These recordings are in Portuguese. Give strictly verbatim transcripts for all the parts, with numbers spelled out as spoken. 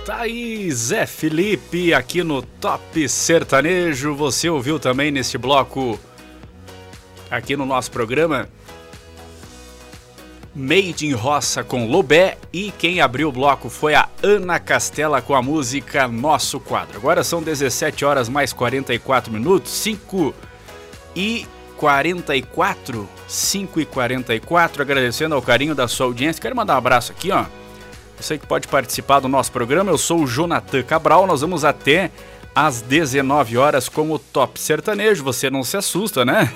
Tá aí Zé Felipe aqui no Top Sertanejo. Você ouviu também neste bloco aqui no nosso programa Made in Roça com Lobé, e quem abriu o bloco foi a Ana Castela com a música Nosso Quadro. Agora são dezessete horas mais quarenta e quatro minutos, cinco e quarenta e quatro, cinco e quarenta e quatro, agradecendo ao carinho da sua audiência. Quero mandar um abraço aqui, ó. Você que pode participar do nosso programa, eu sou o Jonathan Cabral, nós vamos até às dezenove horas com o Top Sertanejo. Você não se assusta, né?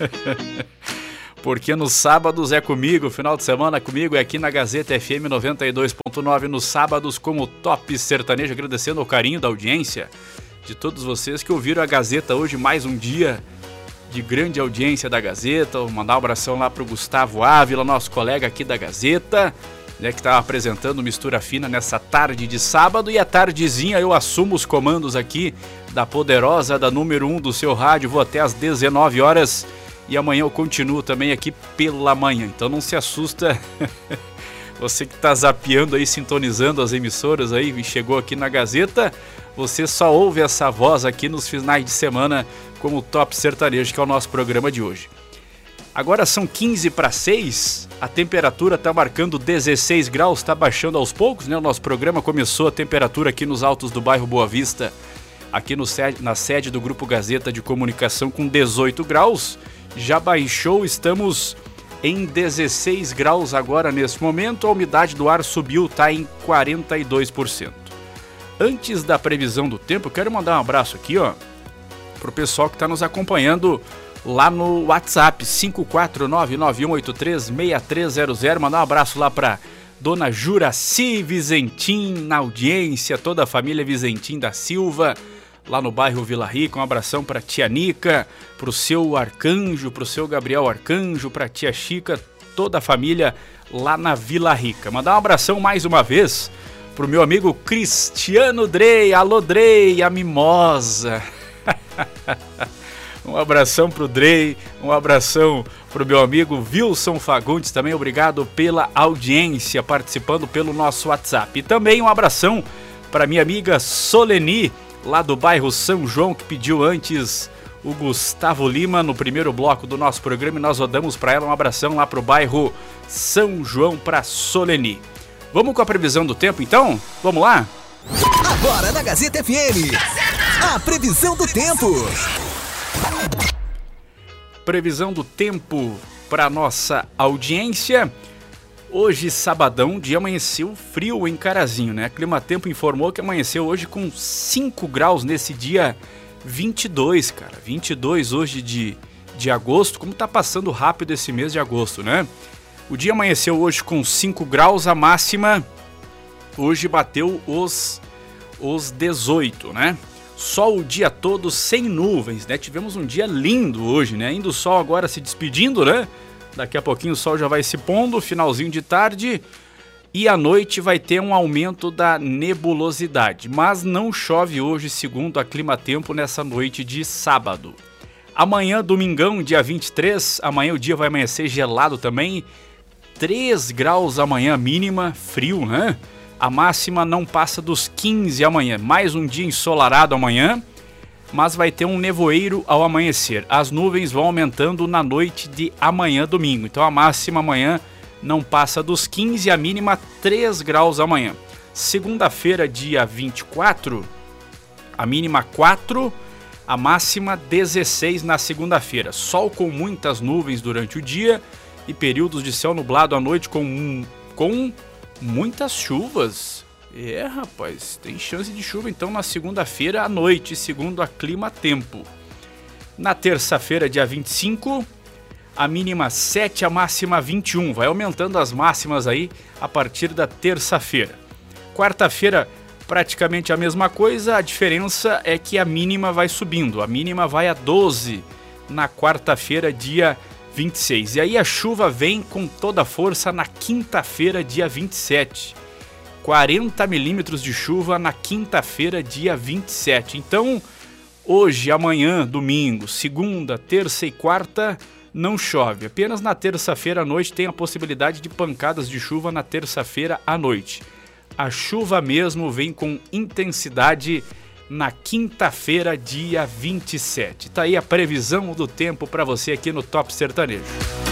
Porque nos sábados é comigo, final de semana comigo é aqui na Gazeta F M noventa e dois ponto nove, nos sábados com o Top Sertanejo, agradecendo ao carinho da audiência de todos vocês que ouviram a Gazeta hoje, mais um dia de grande audiência da Gazeta. Vou mandar um abração lá pro Gustavo Ávila, nosso colega aqui da Gazeta, né, que estava apresentando Mistura Fina nessa tarde de sábado, e à tardezinha eu assumo os comandos aqui da poderosa, da número um do seu rádio, vou até às dezenove horas, e amanhã eu continuo também aqui pela manhã, então não se assusta, você que está zapeando aí, sintonizando as emissoras aí, e chegou aqui na Gazeta, você só ouve essa voz aqui nos finais de semana como o Top Sertanejo, que é o nosso programa de hoje. Agora são quinze para seis, a temperatura está marcando dezesseis graus, está baixando aos poucos, né? O nosso programa começou a temperatura aqui nos altos do bairro Boa Vista, aqui no, na sede do Grupo Gazeta de Comunicação, com dezoito graus, já baixou, estamos em dezesseis graus agora nesse momento, a umidade do ar subiu, está em quarenta e dois por cento. Antes da previsão do tempo, eu quero mandar um abraço aqui, ó, pro pessoal que está nos acompanhando lá no WhatsApp, cinco quatro nove nove um oito três seis três zero zero. Mandar um abraço lá para Dona Juraci Vizentim na audiência, toda a família Vizentim da Silva, lá no bairro Vila Rica. Um abração para tia Nica, para o seu Arcanjo, para o seu Gabriel Arcanjo, para tia Chica, toda a família lá na Vila Rica. Mandar um abração mais uma vez pro meu amigo Cristiano Drey. Alô Drey, a mimosa. Um abração pro Drey, um abração pro meu amigo Wilson Fagundes também, obrigado pela audiência, participando pelo nosso WhatsApp. E também um abração para minha amiga Soleni, lá do bairro São João, que pediu antes o Gustavo Lima no primeiro bloco do nosso programa, e nós rodamos para ela. Um abração lá pro bairro São João, para Soleni. Vamos com a previsão do tempo então? Vamos lá? Agora na Gazeta F M, a previsão do tempo. Previsão do tempo para nossa audiência. Hoje, sabadão, dia amanheceu frio em Carazinho, né? Climatempo informou que amanheceu hoje com cinco graus nesse dia vinte e dois, cara. vinte e dois hoje de, de agosto. Como tá passando rápido esse mês de agosto, né? O dia amanheceu hoje com cinco graus, a máxima hoje bateu os, os dezoito, né? Sol o dia todo sem nuvens, né? Tivemos um dia lindo hoje, né? Ainda o sol agora se despedindo, né? Daqui a pouquinho o sol já vai se pondo, finalzinho de tarde. E à noite vai ter um aumento da nebulosidade. Mas não chove hoje, segundo a Climatempo, nessa noite de sábado. Amanhã, domingão, dia vinte e três, amanhã o dia vai amanhecer gelado também. três graus amanhã mínima, frio, né? A máxima não passa dos quinze amanhã. Mais um dia ensolarado amanhã, mas vai ter um nevoeiro ao amanhecer. As nuvens vão aumentando na noite de amanhã, domingo. Então a máxima amanhã não passa dos quinze, a mínima três graus amanhã. Segunda-feira, dia vinte e quatro, a mínima quatro, a máxima dezesseis na segunda-feira. Sol com muitas nuvens durante o dia e períodos de céu nublado à noite com... com muitas chuvas. É, rapaz, tem chance de chuva então na segunda-feira à noite, segundo a Climatempo. Na terça-feira, dia vinte e cinco, a mínima sete, a máxima vinte e um. Vai aumentando as máximas aí a partir da terça-feira. Quarta-feira, praticamente a mesma coisa, a diferença é que a mínima vai subindo. A mínima vai a doze na quarta-feira, dia vinte e seis. E aí a chuva vem com toda a força na quinta-feira, dia vinte e sete. quarenta milímetros de chuva na quinta-feira, dia vinte e sete. Então, hoje, amanhã, domingo, segunda, terça e quarta, não chove. Apenas na terça-feira à noite tem a possibilidade de pancadas de chuva na terça-feira à noite. a chuva mesmo vem com intensidade na quinta-feira, dia vinte e sete. Tá aí a previsão do tempo para você aqui no Top Sertanejo.